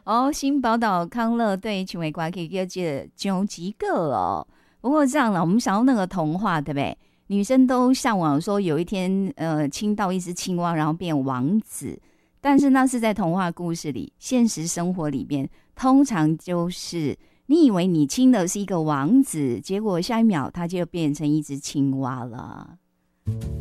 哦，新宝岛康乐队请为歌曲叫做九级个哦。不过这样了，我们想到那个童话，对不对？女生都向往说有一天，亲到一只青蛙，然后变王子。但是那是在童话故事里，现实生活里面，通常就是你以为你亲的是一个王子，结果下一秒他就变成一只青蛙了。